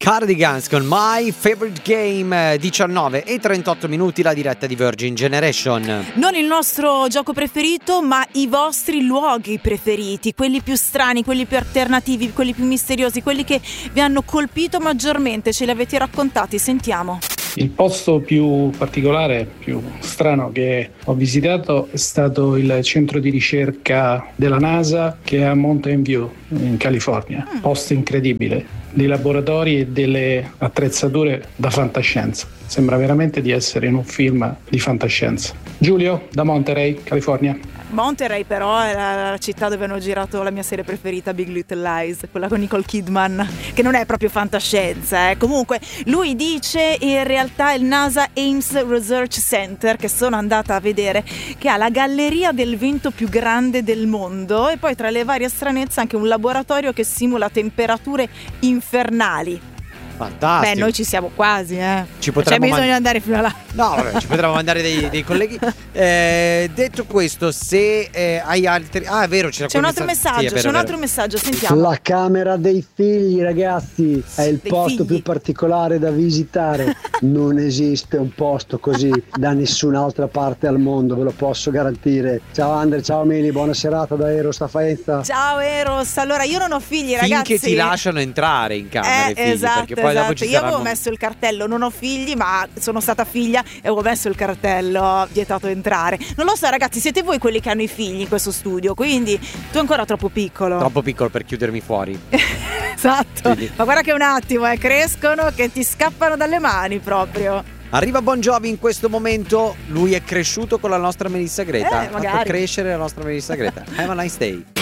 Cardigans con My Favorite Game, 19 e 38 minuti, la diretta di Virgin Generation. Non il nostro gioco preferito, ma i vostri luoghi preferiti, quelli più strani, quelli più alternativi, quelli più misteriosi, quelli che vi hanno colpito maggiormente, ce li avete raccontati, sentiamo. Il posto più particolare, più strano che ho visitato è stato il centro di ricerca della NASA che è a Mountain View in California. Posto incredibile, dei laboratori e delle attrezzature da fantascienza. Sembra veramente di essere in un film di fantascienza. Giulio, da Monterey, California. Monterey però è la città dove hanno girato la mia serie preferita, Big Little Lies, quella con Nicole Kidman, che non è proprio fantascienza. Comunque lui dice in realtà il NASA Ames Research Center, che sono andata a vedere, che ha la galleria del vento più grande del mondo e poi tra le varie stranezze anche un laboratorio che simula temperature infernali. Fantastico. Beh, noi ci siamo quasi, Ci potremmo c'è bisogno di andare fino là. No, vabbè, ci potremmo mandare dei colleghi. Detto questo, se hai altri... Ah, è vero, c'è un altro messaggio, sì, c'è un altro messaggio, sentiamo. La camera dei figli, ragazzi, è il Dei posto figli. più particolare da visitare. Non esiste un posto così da nessun'altra parte al mondo, ve lo posso garantire. Ciao Andre, ciao Meli, buona serata da Eros a Faenza. Ciao Eros, allora io non ho figli, ragazzi. Finché ti lasciano entrare in camera i figli, esatto, perché poi dopo ci io saranno... avevo messo il cartello, non ho figli ma sono stata figlia e avevo messo il cartello vietato entrare. Non lo so ragazzi, siete voi quelli che hanno i figli in questo studio, quindi tu è ancora troppo piccolo. Troppo piccolo per chiudermi fuori. Esatto, Quindi... ma guarda che un attimo crescono che ti scappano dalle mani proprio. Arriva Bon Jovi in questo momento, lui è cresciuto con la nostra Melissa Greta, ha fatto magari. crescere la nostra Melissa Greta. Have a nice day.